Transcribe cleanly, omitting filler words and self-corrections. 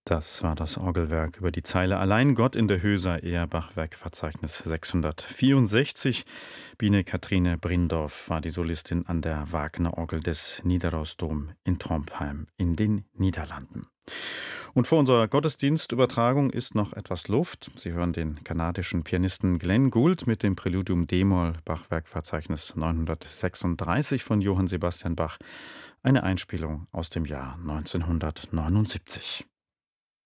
Das war das Orgelwerk über die Zeile „Allein Gott in der Höser", Eherbach-Werkverzeichnis 664. Biene Kathrine Brindorf war die Solistin an der Wagner-Orgel des Nidarosdom in Trondheim in den Niederlanden. Und vor unserer Gottesdienstübertragung ist noch etwas Luft. Sie hören den kanadischen Pianisten Glenn Gould mit dem Präludium d-Moll, Bachwerkverzeichnis 936 von Johann Sebastian Bach, eine Einspielung aus dem Jahr 1979.